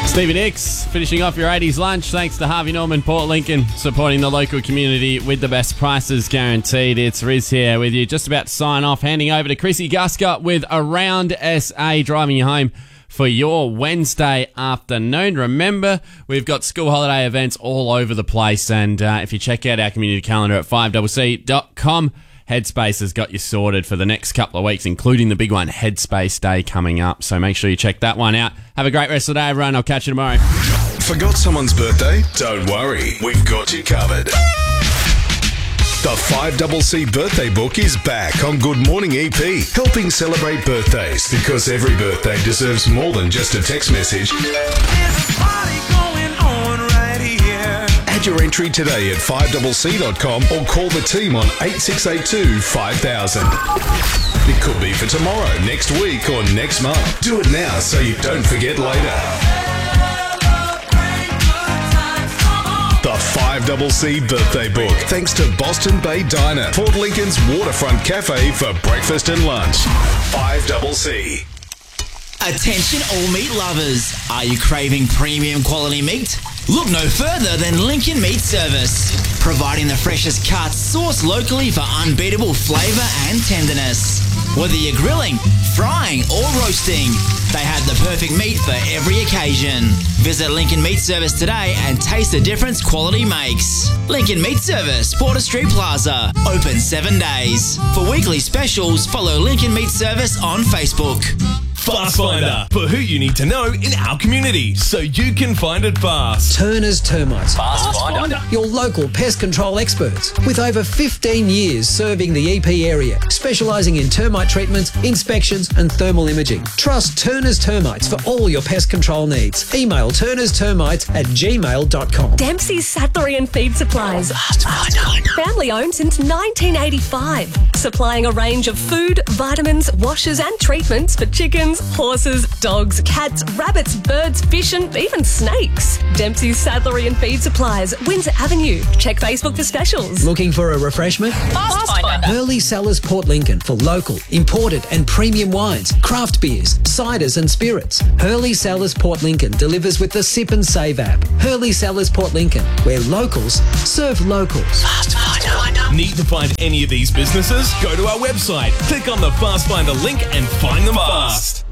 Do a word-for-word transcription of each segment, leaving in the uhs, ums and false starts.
Stevie Nicks finishing off your eighties lunch. Thanks to Harvey Norman, Port Lincoln, supporting the local community with the best prices guaranteed. It's Riz here with you. Just about to sign off, handing over to Chrissy Guscott with Around S A, driving you home for your Wednesday afternoon. Remember, we've got school holiday events all over the place, and uh, if you check out our community calendar at five C C dot com, Headspace has got you sorted for the next couple of weeks, including the big one, Headspace Day, coming up. So make sure you check that one out. Have a great rest of the day, everyone. I'll catch you tomorrow. Forgot someone's birthday? Don't worry, we've got you covered. The five C C birthday book is back on Good Morning E P, helping celebrate birthdays, because every birthday deserves more than just a text message. There's a party going on right here. Add your entry today at five C C dot com or call the team on eight six eight two five thousand. It could be for tomorrow, next week or next month. Do it now so you don't forget later. The five C C birthday book, thanks to Boston Bay Diner, Port Lincoln's waterfront cafe for breakfast and lunch. five C C. Attention all meat lovers. Are you craving premium quality meat? Look no further than Lincoln Meat Service, providing the freshest cuts sourced locally for unbeatable flavour and tenderness. Whether you're grilling, frying or roasting, they have the perfect meat for every occasion. Visit Lincoln Meat Service today and taste the difference quality makes. Lincoln Meat Service, Porter Street Plaza, open seven days. For weekly specials, follow Lincoln Meat Service on Facebook. Fast Finder, for who you need to know in our community, so you can find it fast. Turners Termites. Fast Finder. Your local pest control experts with over fifteen years serving the E P area, specialising in termite treatments, inspections and thermal imaging. Trust Turners Termites for all your pest control needs. Email turners termites at gmail dot com. Dempsey's Sattlery and Feed Supplies. Fast Finder. Family owned since nineteen eighty-five. Supplying a range of food, vitamins, washes and treatments for chickens, horses, dogs, cats, rabbits, birds, fish and even snakes. Dempsey's Saddlery and Feed Supplies, Windsor Avenue. Check Facebook for specials. Looking for a refreshment? Fast Finder. Hurley Cellars Port Lincoln for local, imported and premium wines, craft beers, ciders and spirits. Hurley Cellars Port Lincoln delivers with the Sip and Save app. Hurley Cellars Port Lincoln, where locals serve locals. Fast Finder. Need to find any of these businesses? Go to our website, click on the Fast Finder link and find them fast.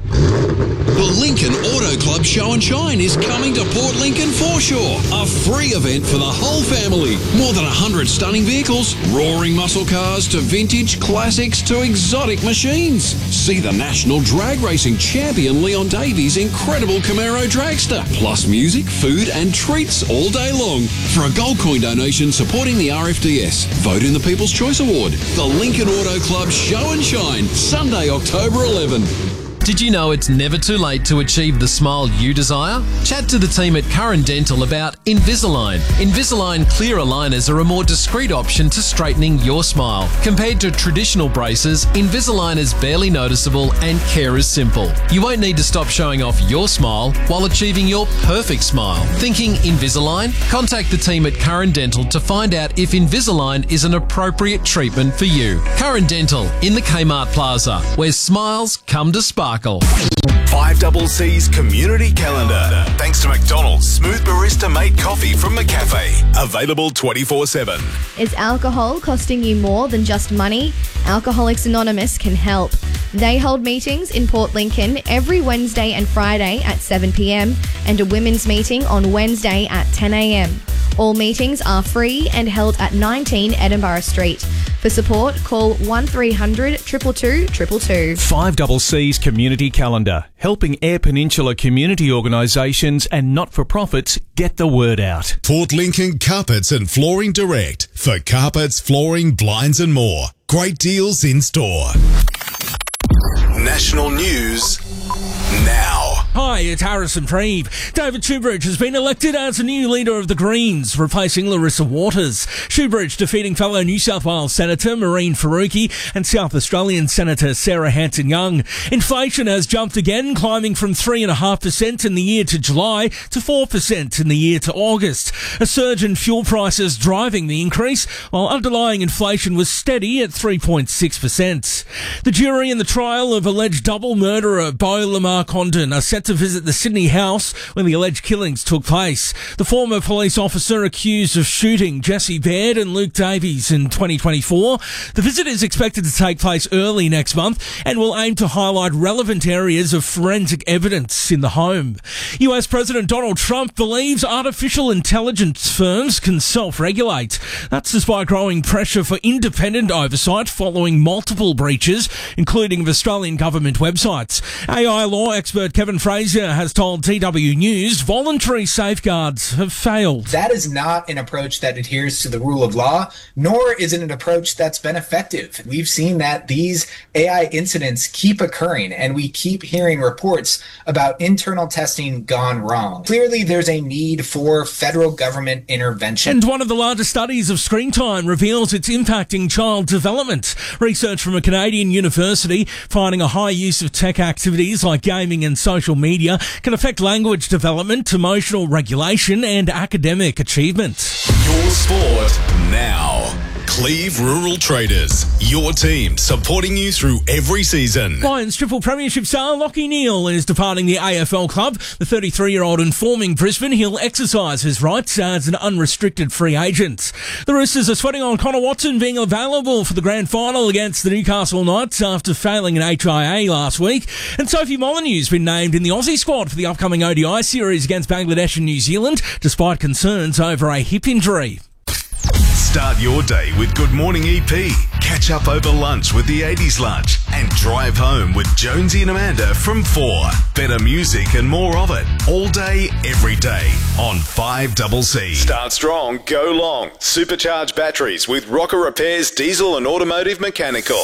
The Lincoln Auto Club Show and Shine is coming to Port Lincoln Foreshore, a free event for the whole family. More than one hundred stunning vehicles, roaring muscle cars to vintage classics to exotic machines. See the national drag racing champion Leon Davies' incredible Camaro dragster, plus music, food and treats all day long. For a gold coin donation supporting the R F D S, vote in the People's Choice Award. The Lincoln Auto Club Show and Shine, Sunday, October eleventh. Did you know it's never too late to achieve the smile you desire? Chat to the team at Curran Dental about Invisalign. Invisalign clear aligners are a more discreet option to straightening your smile. Compared to traditional braces, Invisalign is barely noticeable and care is simple. You won't need to stop showing off your smile while achieving your perfect smile. Thinking Invisalign? Contact the team at Curran Dental to find out if Invisalign is an appropriate treatment for you. Curran Dental in the Kmart Plaza, where smiles come to sparkle. five C C's community calendar. Thanks to McDonald's smooth barista made coffee from McCafe. Available twenty-four seven. Is alcohol costing you more than just money? Alcoholics Anonymous can help. They hold meetings in Port Lincoln every Wednesday and Friday at seven p m and a women's meeting on Wednesday at ten a m. All meetings are free and held at nineteen Edinburgh Street. For support, call one three hundred, two two two, two two two. five C C's community calendar, helping Eyre Peninsula community organisations and not-for-profits get the word out. Port Lincoln Carpets and Flooring Direct. For carpets, flooring, blinds and more. Great deals in store. National news now. Hi, it's Harrison Preeve. David Shoebridge has been elected as the new leader of the Greens, replacing Larissa Waters. Shoebridge defeating fellow New South Wales Senator Maureen Faruqi and South Australian Senator Sarah Hanson-Young. Inflation has jumped again, climbing from three point five percent in the year to July to four percent in the year to August. A surge in fuel prices driving the increase, while underlying inflation was steady at three point six percent. The jury in the trial of alleged double murderer Bo Lamar Condon are set to visit the Sydney house where the alleged killings took place. The former police officer accused of shooting Jesse Baird and Luke Davies in twenty twenty-four. The visit is expected to take place early next month and will aim to highlight relevant areas of forensic evidence in the home. U S President Donald Trump believes artificial intelligence firms can self-regulate. That's despite growing pressure for independent oversight following multiple breaches, including of Australian government websites. A I law expert Kevin Frazier has told T W News voluntary safeguards have failed. That is not an approach that adheres to the rule of law, nor is it an approach that's been effective. We've seen that these A I incidents keep occurring, and we keep hearing reports about internal testing gone wrong. Clearly, there's a need for federal government intervention. And one of the largest studies of screen time reveals it's impacting child development. Research from a Canadian university finding a high use of tech activities like gaming and social media can affect language development, emotional regulation and academic achievement. Your sport now. Cleve Rural Traders, your team supporting you through every season. Lions triple premiership star Lachie Neale is departing the A F L club. The thirty-three-year-old informing Brisbane he'll exercise his rights as an unrestricted free agent. The Roosters are sweating on Connor Watson being available for the grand final against the Newcastle Knights after failing an H I A last week. And Sophie Molyneux's been named in the Aussie squad for the upcoming O D I series against Bangladesh and New Zealand, despite concerns over a hip injury. Start your day with Good Morning E P. Catch up over lunch with the eighties Lunch and drive home with Jonesy and Amanda from four. Better music and more of it all day, every day on five C C. Start strong, go long. Supercharged batteries with Rocker Repairs Diesel and Automotive Mechanical.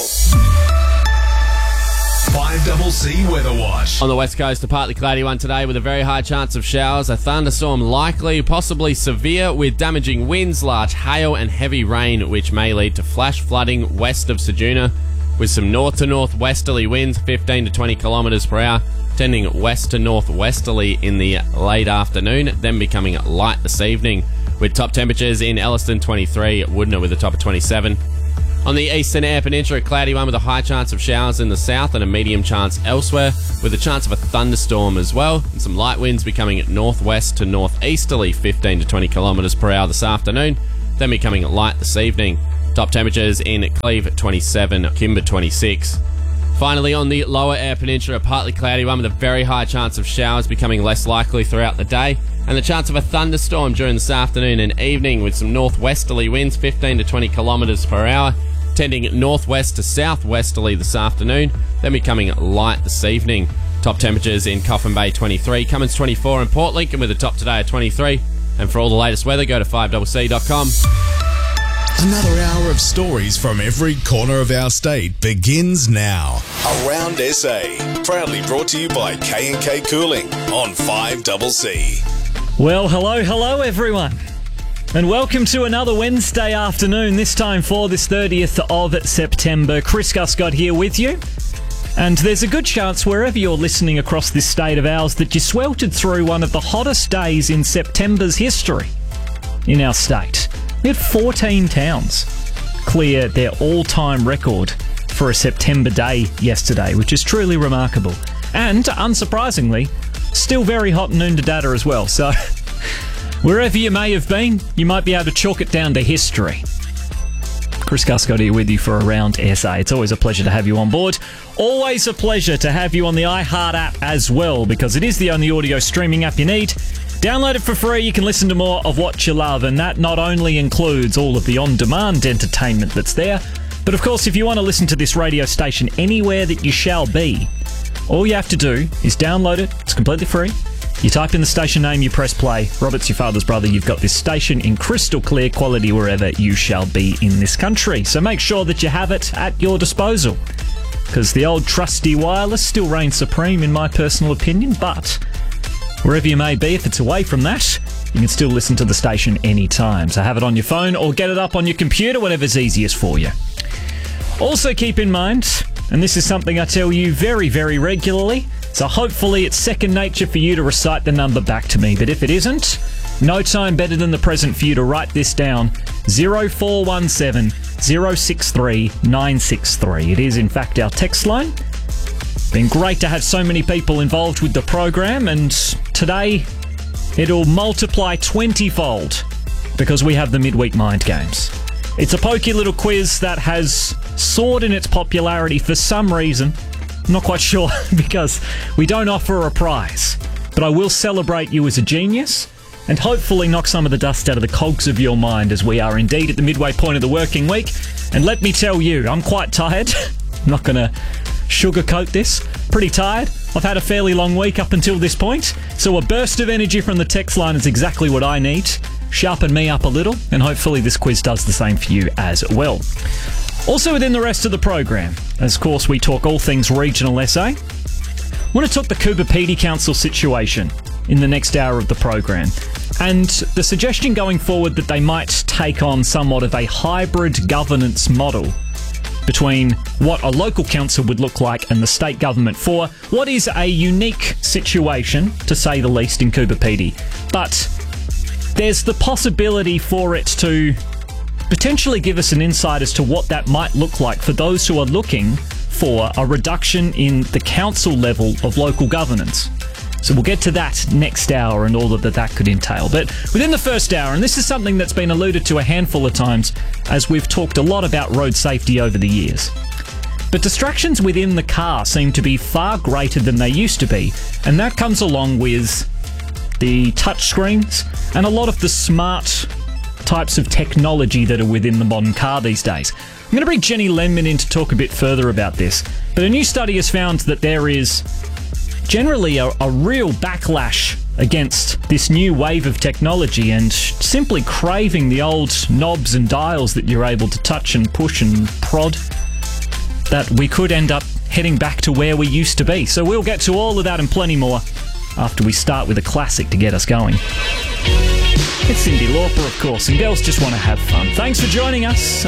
five C C Weather Watch. On the west coast, a partly cloudy one today with a very high chance of showers. A thunderstorm likely, possibly severe, with damaging winds, large hail and heavy rain, which may lead to flash flooding west of Ceduna, with some north to northwesterly winds, fifteen to twenty kilometres per hour, tending west to northwesterly in the late afternoon, then becoming light this evening, with top temperatures in Elliston twenty-three, Woodner with a top of twenty-seven. On the eastern Eyre Peninsula, a cloudy one with a high chance of showers in the south and a medium chance elsewhere, with a chance of a thunderstorm as well, and some light winds becoming northwest to northeasterly, fifteen to twenty kilometres per hour this afternoon, then becoming light this evening. Top temperatures in Cleve twenty-seven, Kimber twenty-six. Finally, on the lower Eyre Peninsula, a partly cloudy one with a very high chance of showers becoming less likely throughout the day, and the chance of a thunderstorm during this afternoon and evening, with some northwesterly winds, fifteen to twenty kilometres per hour, tending northwest to southwesterly this afternoon, then becoming light this evening. Top temperatures in Coffin Bay twenty-three, Cummins twenty-four, and Port Lincoln with a top today of twenty-three. And for all the latest weather, go to five C C dot com. Another hour of stories from every corner of our state begins now. Around S A, proudly brought to you by K and K Cooling on five C C. Well, hello, hello everyone. And welcome to another Wednesday afternoon, this time for this thirtieth of September. Chris Guscott here with you. And there's a good chance wherever you're listening across this state of ours that you sweltered through one of the hottest days in September's history in our state. We had fourteen towns clear their all-time record for a September day yesterday, which is truly remarkable. And, unsurprisingly, still very hot in Oodnadatta as well, so wherever you may have been, you might be able to chalk it down to history. Chris Guscott here with you for Around S A. It's always a pleasure to have you on board. Always a pleasure to have you on the iHeart app as well, because it is the only audio streaming app you need. Download it for free. You can listen to more of what you love, and that not only includes all of the on-demand entertainment that's there, but of course, if you want to listen to this radio station anywhere that you shall be, all you have to do is download it. It's completely free. You type in the station name, you press play. Robert's your father's brother. You've got this station in crystal clear quality wherever you shall be in this country. So make sure that you have it at your disposal, because the old trusty wireless still reigns supreme in my personal opinion. But wherever you may be, if it's away from that, you can still listen to the station anytime. So have it on your phone or get it up on your computer, whatever's easiest for you. Also keep in mind, and this is something I tell you very, very regularly, so hopefully it's second nature for you to recite the number back to me. But if it isn't, no time better than the present for you to write this down. zero four one seven, zero six three, nine six three. It is, in fact, our text line. Been great to have so many people involved with the program, and today it'll multiply twenty-fold because we have the Midweek Mind Games. It's a pokey little quiz that has soared in its popularity for some reason. I'm not quite sure because we don't offer a prize, but I will celebrate you as a genius and hopefully knock some of the dust out of the cogs of your mind, as we are indeed at the midway point of the working week. And let me tell you, I'm quite tired. I'm not going to sugarcoat this. Pretty tired. I've had a fairly long week up until this point, so a burst of energy from the text line is exactly what I need. Sharpen me up a little, and hopefully this quiz does the same for you as well. Also within the rest of the program, as of course we talk all things regional S A, I want to talk the Coober Pedy Council situation in the next hour of the program, and the suggestion going forward that they might take on somewhat of a hybrid governance model between what a local council would look like and the state government for what is a unique situation, to say the least, in Coober Pedy. But there's the possibility for it to potentially give us an insight as to what that might look like for those who are looking for a reduction in the council level of local governance. So we'll get to that next hour and all that that could entail. But within the first hour, and this is something that's been alluded to a handful of times as we've talked a lot about road safety over the years, but distractions within the car seem to be far greater than they used to be, and that comes along with the touchscreens and a lot of the smart types of technology that are within the modern car these days. I'm going to bring Jenny Lenman in to talk a bit further about this, but a new study has found that there is generally a, a real backlash against this new wave of technology and simply craving the old knobs and dials that you're able to touch and push and prod, that we could end up heading back to where we used to be. So we'll get to all of that and plenty more after we start with a classic to get us going. It's Cyndi Lauper, of course, and girls just want to have fun. Thanks for joining us.